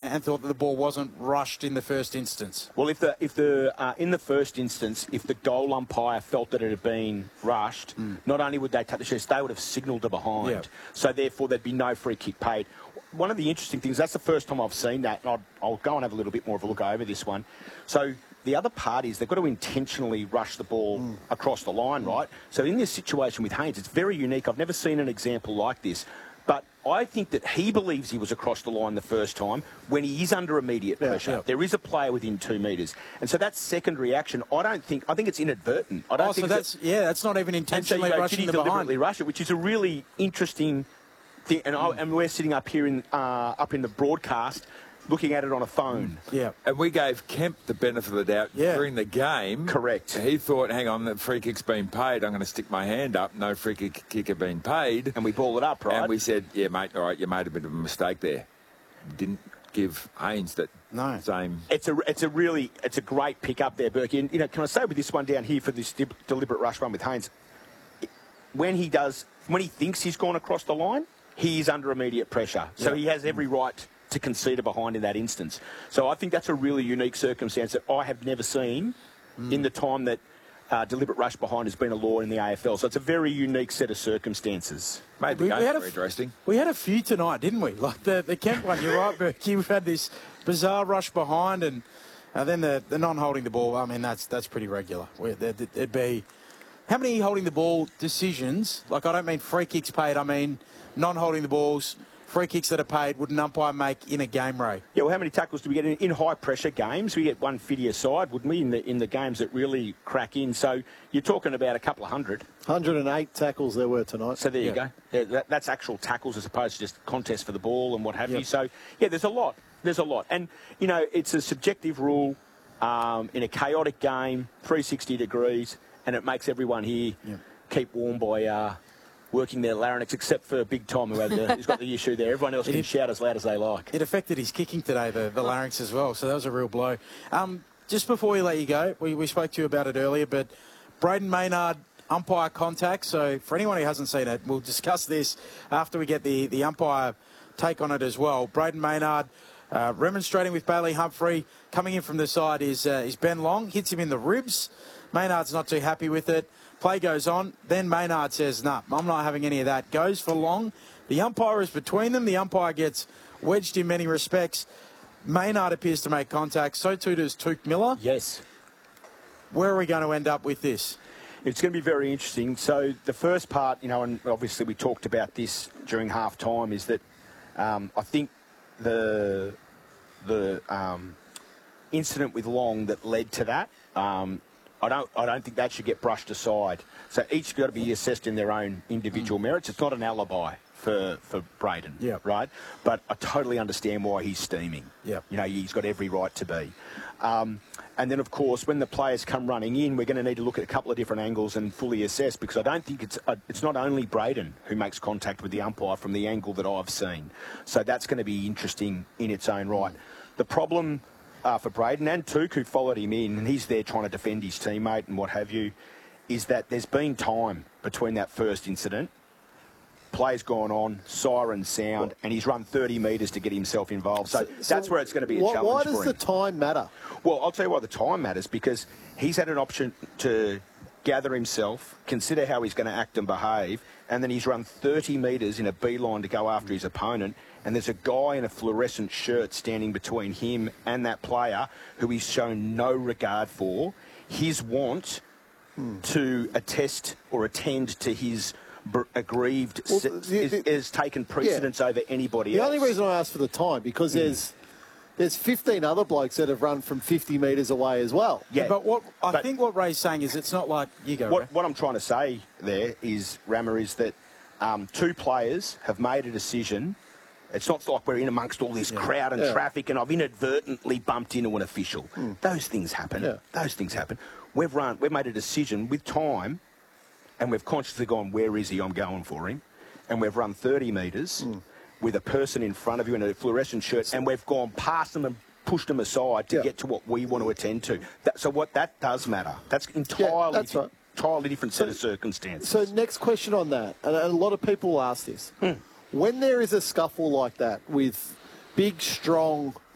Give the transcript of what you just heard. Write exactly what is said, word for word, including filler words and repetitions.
and thought that the ball wasn't rushed in the first instance. Well, if the if the uh, in the first instance, if the goal umpire felt that it had been rushed, mm. not only would they take the shoes, they would have signalled to behind. Yeah. So therefore, there'd be no free kick paid. One of the interesting things, that's the first time I've seen that. And I'll, I'll go and have a little bit more of a look over this one. So the other part is they've got to intentionally rush the ball mm. across the line, right? So in this situation with Haynes, it's very unique. I've never seen an example like this. But I think that he believes he was across the line the first time when he is under immediate pressure. Yeah, yeah. There is a player within two metres. And so that second reaction, I don't think, I think it's inadvertent. I don't oh, think so that's, yeah, that's not even intentionally and so you go, rushing did he the deliberately behind. rush it, which is a really interesting thing. And, mm. I, and we're sitting up here in, uh, up in the broadcast looking at it on a phone. Yeah. And we gave Kemp the benefit of the doubt yeah. during the game. Correct. He thought, hang on, the free kick's been paid. I'm going to stick my hand up. No free kick, kick had been paid. And we balled it up, right? And we said, yeah, mate, all right, you made a bit of a mistake there. Didn't give Haynes that no. same... It's a, it's a really, it's a great pick up there, Berkey. And, you know, can I say with this one down here for this de- deliberate rush one with Haynes, when he does, when he thinks he's gone across the line, he is under immediate pressure. So yeah. he has every right to concede a behind in that instance. So I think that's a really unique circumstance that I have never seen mm. in the time that uh, deliberate rush behind has been a law in the A F L. So it's a very unique set of circumstances. Made the we, game we had very interesting. We had a few tonight, didn't we? Like the, the Kemp one, you're right, Berkey. We've had this bizarre rush behind and uh, then the, the non-holding the ball. I mean, that's that's pretty regular. There'd, there'd be... How many holding the ball decisions, like I don't mean free kicks paid, I mean non-holding the balls, free kicks that are paid, would an umpire make in a game, Ray? Yeah, well, how many tackles do we get in, in high-pressure games? We get one fifty aside, wouldn't we, in the in the games that really crack in? So you're talking about a couple of hundred. one hundred eight tackles there were tonight. So there yeah. you go. Yeah, that, that's actual tackles as opposed to just contest for the ball and what have yep. you. So, yeah, there's a lot. There's a lot. And, you know, it's a subjective rule um, in a chaotic game, three hundred sixty degrees, and it makes everyone here yep. keep warm by... Uh, working their larynx, except for Big Tom, who had the, who's got the issue there. Everyone else it can did, shout as loud as they like. It affected his kicking today, the, the larynx as well, so that was a real blow. Um, just before we let you go, we, we spoke to you about it earlier, but Braden Maynard, umpire contact. So for anyone who hasn't seen it, we'll discuss this after we get the, the umpire take on it as well. Braden Maynard uh, remonstrating with Bailey Humphrey. Coming in from the side is, uh, is Ben Long, hits him in the ribs. Maynard's not too happy with it. Play goes on. Then Maynard says, nah, I'm not having any of that. Goes for Long. The umpire is between them. The umpire gets wedged in many respects. Maynard appears to make contact. So too does Touk Miller. Yes. Where are we going to end up with this? It's going to be very interesting. So the first part, you know, and obviously we talked about this during half time, is that um, I think the the um, incident with Long that led to that, um, I don't I don't think that should get brushed aside. So each got to be assessed in their own individual mm. merits. It's not an alibi for, for Braden, yeah. right? But I totally understand why he's steaming. Yeah. You know, he's got every right to be. Um, and then, of course, when the players come running in, we're going to need to look at a couple of different angles and fully assess, because I don't think it's uh, it's not only Braden who makes contact with the umpire from the angle that I've seen. So that's going to be interesting in its own right. The problem... Uh, for Braden and Touk, who followed him in, and he's there trying to defend his teammate and what have you, is that there's been time between that first incident. Play's gone on, siren sound, and he's run thirty metres to get himself involved. So, so that's where it's going to be a why, challenge why for him. Why does the time matter? Well, I'll tell you why the time matters, because he's had an option to gather himself, consider how he's going to act and behave, and then he's run thirty metres in a beeline to go after his opponent, and there's a guy in a fluorescent shirt standing between him and that player who he's shown no regard for. His want hmm. to attest or attend to his br- aggrieved well, se- the, is, the, is taken precedence yeah. over anybody the else. The only reason I asked for the time, because mm. there's... There's fifteen other blokes that have run from fifty metres away as well. Yeah, but what I but think what Ray's saying is it's not like you go. What, Ray. what I'm trying to say there is, Rammer, is that um, two players have made a decision. It's not like we're in amongst all this yeah. crowd and yeah. traffic and I've inadvertently bumped into an official. Mm. Those things happen. Yeah. Those things happen. We've run. We've made a decision with time, and we've consciously gone, where is he? I'm going for him. And we've run thirty metres. Mm. with a person in front of you in a fluorescent shirt, and we've gone past them and pushed them aside to yeah. get to what we want to attend to. That, so what that does matter. That's entirely, yeah, that's right. entirely different set so, of circumstances. So next question on that, and a lot of people ask this. Hmm. When there is a scuffle like that with big, strong